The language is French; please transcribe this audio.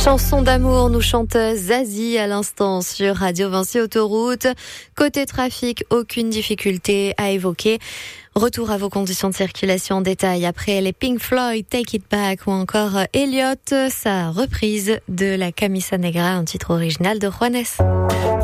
Chanson d'amour, nous chante Zazie à l'instant sur Radio Vinci Autoroute. Côté trafic, aucune difficulté à évoquer. Retour à vos conditions de circulation en détail après les Pink Floyd, Take It Back ou encore Elliott, sa reprise de la Camisa Negra, un titre original de Juanes.